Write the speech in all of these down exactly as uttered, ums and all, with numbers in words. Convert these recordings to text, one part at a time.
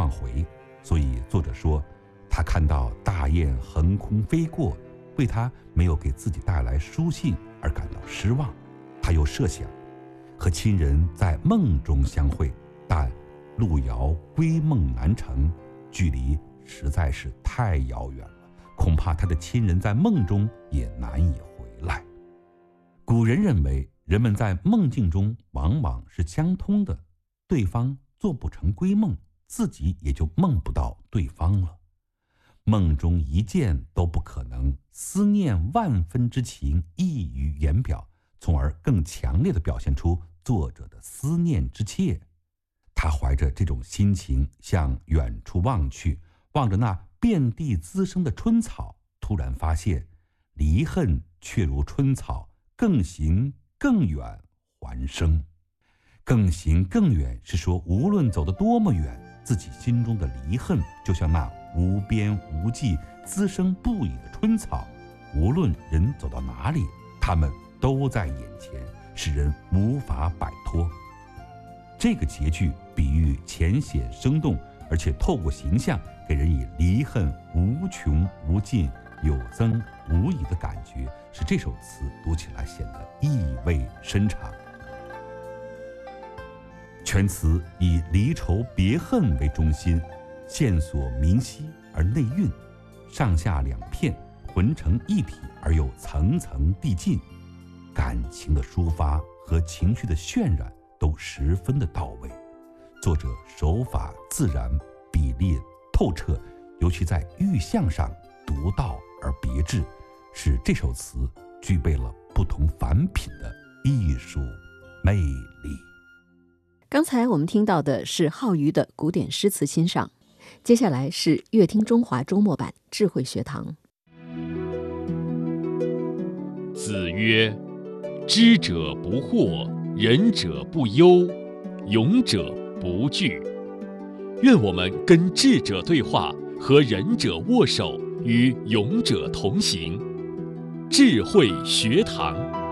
忘回，所以作者说，他看到大雁横空飞过，为他没有给自己带来书信而感到失望。他又设想，和亲人在梦中相会，但路遥归梦难成，距离实在是太遥远了，恐怕他的亲人在梦中也难以回来。古人认为，人们在梦境中往往是相通的，对方做不成归梦，自己也就梦不到对方了。梦中一见都不可能，思念万分之情溢于言表，从而更强烈地表现出作者的思念之切。他怀着这种心情向远处望去，望着那遍地滋生的春草，突然发现离恨却如春草，更行更远还生。更行更远是说，无论走得多么远，自己心中的离恨就像那无边无际滋生不已的春草，无论人走到哪里，它们都在眼前，使人无法摆脱。这个结句比喻浅显生动，而且透过形象给人以离恨无穷无尽、有增无已的感觉，使这首词读起来显得意味深长。全词以离愁别恨为中心，线索明晰而内蕴，上下两片浑成一体而又层层递进，感情的抒发和情绪的渲染都十分的到位。作者手法自然，笔力透彻，尤其在寓象上独到而别致，使这首词具备了不同凡品的艺术魅力。 刚才我们听到的是浩瑜的古典诗词欣赏，接下来是乐听中华周末版智慧学堂。 子曰：知者不惑，仁者不忧，勇者不惧。愿我们跟智者对话，和仁者握手，与勇者同行。智慧学堂。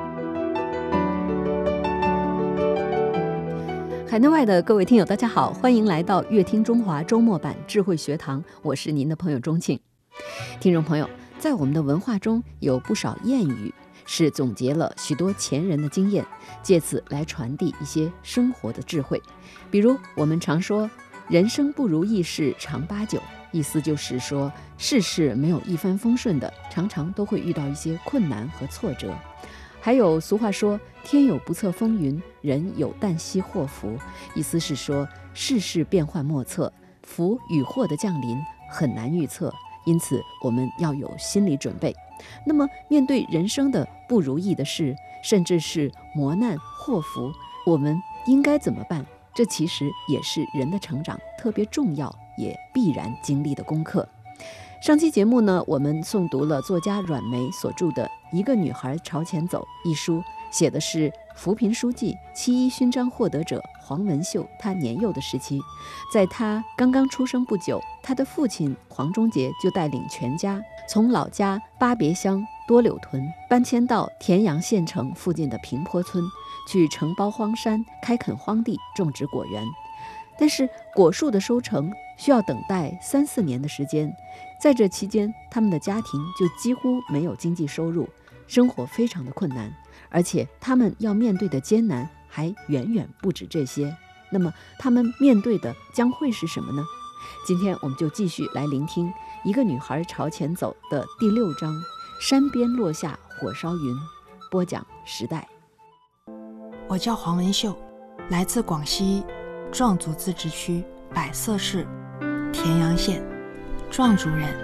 海内外的各位听友大家好，欢迎来到乐听中华周末版智慧学堂，我是您的朋友钟庆。听众朋友，在我们的文化中有不少谚语是总结了许多前人的经验，借此来传递一些生活的智慧。比如我们常说人生不如意事常八九，意思就是说事事没有一帆风顺的，常常都会遇到一些困难和挫折。还有俗话说天有不测风云，人有旦夕祸福，意思是说世事变幻莫测，福与祸的降临很难预测，因此我们要有心理准备。那么面对人生的不如意的事，甚至是磨难祸福，我们应该怎么办？这其实也是人的成长特别重要也必然经历的功课。上期节目呢，我们诵读了作家阮梅所著的《一个女孩朝前走》一书，写的是扶贫书记、七一勋章获得者黄文秀她年幼的时期。在她刚刚出生不久，她的父亲黄忠杰就带领全家从老家巴别乡多柳屯搬迁到田阳县城附近的平坡村，去承包荒山，开垦荒地，种植果园。但是果树的收成需要等待三四年的时间，在这期间，他们的家庭就几乎没有经济收入，生活非常的困难，而且他们要面对的艰难还远远不止这些。那么他们面对的将会是什么呢？今天我们就继续来聆听《一个女孩朝前走》的第六章《山边落下火烧云》，播讲时代。 我叫黄文秀，来自广西壮族自治区百色市田阳县，壮族人。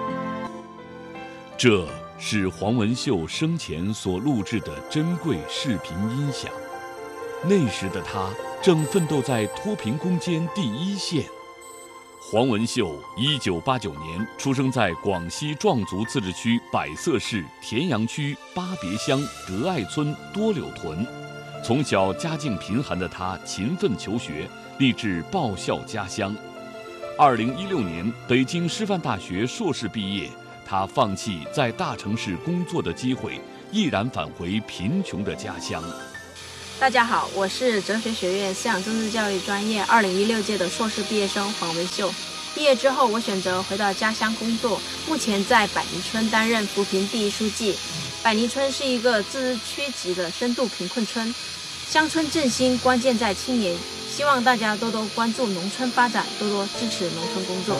这是黄文秀生前所录制的珍贵视频音响。那时的他正奋斗在脱贫攻坚第一线。黄文秀一九八九年出生在广西壮族自治区百色市田阳区巴别乡德爱村多柳屯。从小家境贫寒的他勤奋求学，立志报效家乡。二零一六年，北京师范大学硕士毕业，他放弃在大城市工作的机会，毅然返回贫穷的家乡。 大家好，我是哲学学院思想政治教育专业二零一六届的硕士毕业生黄文秀。毕业之后，我选择回到家乡工作，目前在百泥村担任扶贫第一书记。百泥村是一个自治区级的深度贫困村，乡村振兴关键在青年，希望大家多多关注农村发展，多多支持农村工作。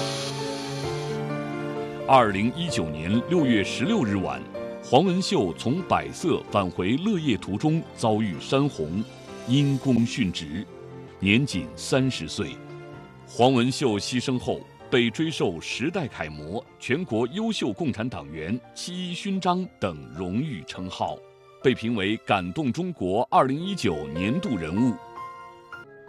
二零一九年六月十六日晚，黄文秀从百色返回乐业途中遭遇山洪，因公殉职，年仅三十岁。黄文秀牺牲后，被追授时代楷模、全国优秀共产党员、七一勋章等荣誉称号，被评为感动中国二零一九年度人物。